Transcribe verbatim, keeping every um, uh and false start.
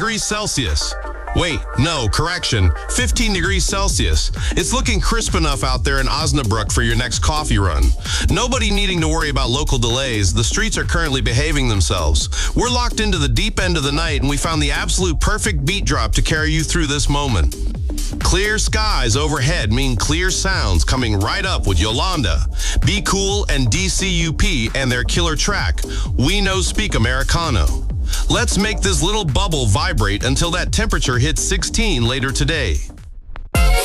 degrees Celsius. Wait, no, correction, fifteen degrees Celsius. It's looking crisp enough out there in Osnabrück for your next coffee run. Nobody needing to worry about local delays. The streets are currently behaving themselves. We're locked into the deep end of the night, and we found the absolute perfect beat drop to carry you through this moment. Clear skies overhead mean clear sounds coming right up with Yolanda, Be Cool, and D C U P and their killer track, We No Speak Americano. Let's make this little bubble vibrate until that temperature hits sixteen later today.